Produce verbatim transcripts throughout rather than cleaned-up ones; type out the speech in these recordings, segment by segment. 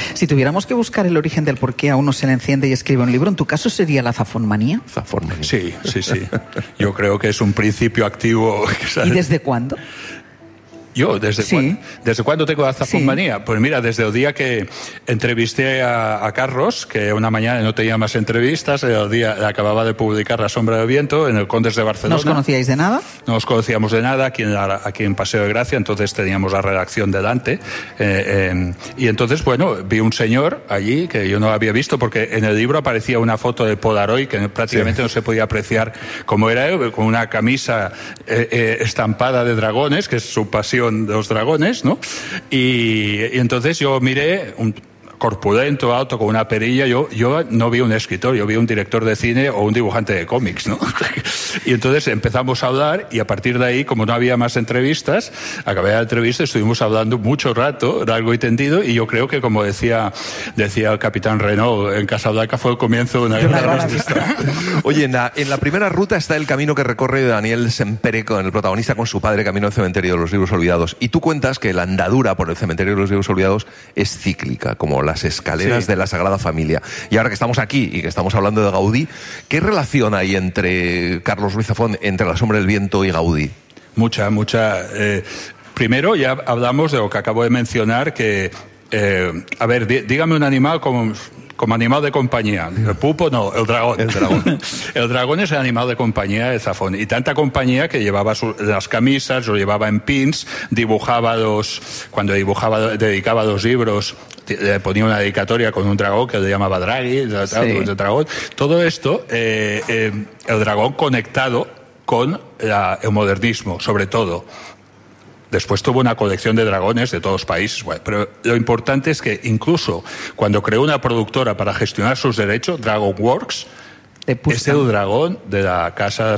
Si tuviéramos que buscar el origen del por qué a uno se le enciende y escribe un libro, ¿en tu caso sería la zafonmanía? Zafonmanía. Sí, sí, sí. Yo creo que es un principio activo. ¿Y desde cuándo? Yo, ¿desde, sí. cuándo, ¿desde cuándo tengo la zafonmanía? Sí. Pues mira, desde el día que entrevisté a, a Carlos, que una mañana no tenía más entrevistas, el día acababa de publicar La sombra del viento en el Condes de Barcelona. ¿No os conocíais de nada? No nos conocíamos de nada, aquí en, la, aquí en Paseo de Gracia, entonces teníamos la redacción delante. Eh, eh, y entonces, bueno, vi un señor allí que yo no había visto, porque en el libro aparecía una foto de Polaroid que prácticamente sí. no se podía apreciar cómo era él, con una camisa eh, eh, estampada de dragones, que es su pasión de los dragones, ¿no? Y, y entonces yo miré un corpulento, alto, con una perilla. Yo, yo no vi un escritor, yo vi un director de cine o un dibujante de cómics, ¿no? Y entonces empezamos a hablar y a partir de ahí, como no había más entrevistas, acabé la entrevista, estuvimos hablando mucho rato, largo y tendido, y yo creo que, como decía decía el capitán Renault en Casablanca, fue el comienzo de una guerra artista. Oye, en la, en la primera ruta está el camino que recorre Daniel Sempere con el protagonista con su padre, camino al cementerio de los libros olvidados. Y tú cuentas que la andadura por el cementerio de los libros olvidados es cíclica, como las escaleras sí. de la Sagrada Familia. Y ahora que estamos aquí y que estamos hablando de Gaudí, ¿qué relación hay entre Carlos Ruiz Zafón, entre La sombra del viento y Gaudí? Mucha, mucha. Eh, primero ya hablamos de lo que acabo de mencionar, que, eh, a ver, dí, dígame un animal como... como animal de compañía. El pulpo no, el dragón. El dragón. El dragón es el animal de compañía de Zafón. Y tanta compañía que llevaba su, las camisas, lo llevaba en pins, dibujaba los, cuando dibujaba, dedicaba los libros, le ponía una dedicatoria con un dragón que le llamaba Draghi, sí. el dragón. Todo esto, eh, eh, el dragón conectado con la, el modernismo, sobre todo. Después tuvo una colección de dragones de todos los países, bueno, pero lo importante es que incluso cuando creó una productora para gestionar sus derechos, DragonWorks, es el dragón de la casa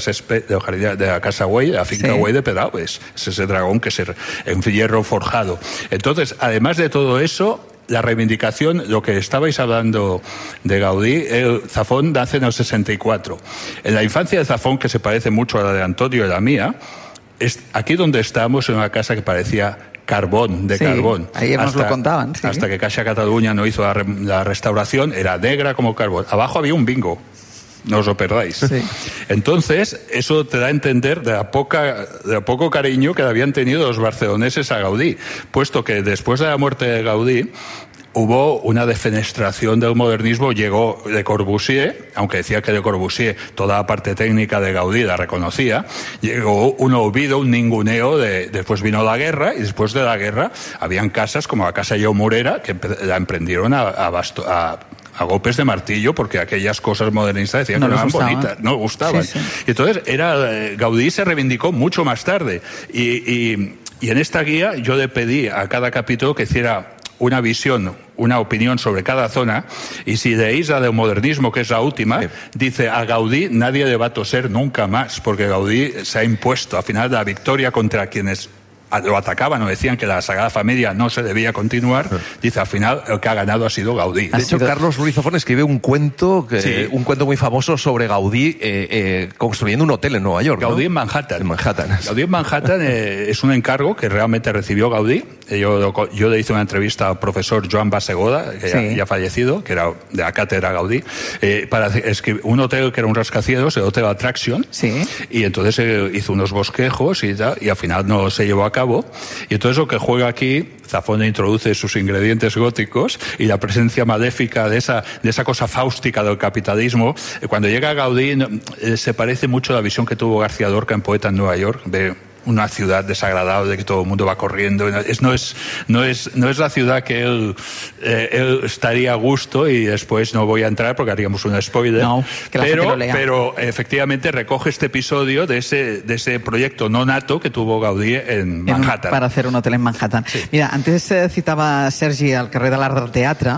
de la casa Güell, de la finca sí. Güell de Pedralbes. Es ese dragón que es en hierro forjado. Entonces, además de todo eso, la reivindicación, lo que estabais hablando de Gaudí, el Zafón nace en el sesenta y cuatro. En la infancia de Zafón, que se parece mucho a la de Antonio y la mía, es aquí donde estábamos, en una casa que parecía carbón, de sí, carbón. Ayer nos lo contaban. Sí. Hasta que Caixa Cataluña no hizo la, re, la restauración, era negra como carbón. Abajo había un bingo. No os lo perdáis. Sí. Entonces, eso te da a entender de la poca, de la poco cariño que habían tenido los barceloneses a Gaudí, puesto que después de la muerte de Gaudí hubo una defenestración del modernismo. Llegó Le Corbusier, aunque decía que Le Corbusier toda la parte técnica de Gaudí la reconocía, llegó un olvido, un ninguneo, de, después vino la guerra, y después de la guerra habían casas como la Casa Lleó Morera que la emprendieron a, a, basto, a a golpes de martillo, porque aquellas cosas modernistas decían no que no eran gustaban. bonitas, no gustaban. Sí, sí. Y entonces era, Gaudí se reivindicó mucho más tarde. Y, y, y en esta guía yo le pedí a cada capítulo que hiciera una visión, una opinión sobre cada zona, y si leéis la del modernismo, que es la última, sí. dice, a Gaudí nadie le va a toser nunca más, porque Gaudí se ha impuesto, al final, la victoria contra quienes lo atacaban o decían que la Sagrada Familia no se debía continuar, dice, al final el que ha ganado ha sido Gaudí. De hecho, Carlos Ruiz Zafón escribe un cuento que, sí. un cuento muy famoso sobre Gaudí eh, eh, construyendo un hotel en Nueva York. Gaudí ¿no? en Manhattan. En Manhattan. Gaudí en Manhattan eh, es un encargo que realmente recibió Gaudí. Yo, yo le hice una entrevista al profesor Joan Basegoda, que sí. ya, ya ha fallecido, que era de la cátedra Gaudí, eh, para escribir un hotel que era un rascacielos, el Hotel Attraction, sí. y entonces eh, hizo unos bosquejos y, y al final no se llevó a cabo. Y entonces lo que juega aquí, Zafón introduce sus ingredientes góticos y la presencia maléfica de esa, de esa cosa fáustica del capitalismo. Cuando llega Gaudí, eh, se parece mucho a la visión que tuvo García Lorca en Poeta en Nueva York, de una ciudad desagradable, de que todo el mundo va corriendo. Es, no, es, no, es, no es la ciudad que él, eh, él estaría a gusto, y después no voy a entrar porque haríamos un spoiler. No, que la pero, gente lo lea. pero efectivamente recoge este episodio de ese, de ese proyecto no nato que tuvo Gaudí en Manhattan. En, para hacer un hotel en Manhattan. Sí. Mira, antes eh, citaba Sergi al carrer de l'Art del Teatre.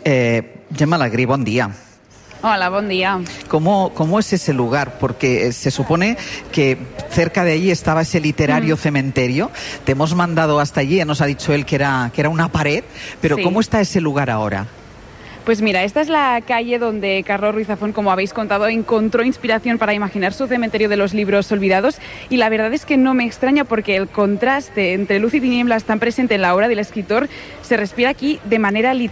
Eh, Gemma Alegrí, bon dia. Hola, buen día. ¿Cómo, ¿Cómo es ese lugar? Porque se supone que cerca de allí estaba ese literario mm. cementerio. Te hemos mandado hasta allí, nos ha dicho él que era, que era una pared, pero sí. ¿Cómo está ese lugar ahora? Pues mira, esta es la calle donde Carlos Ruiz Zafón, como habéis contado, encontró inspiración para imaginar su cementerio de los libros olvidados, y la verdad es que no me extraña, porque el contraste entre luz y tinieblas tan presente en la obra del escritor se respira aquí de manera literal.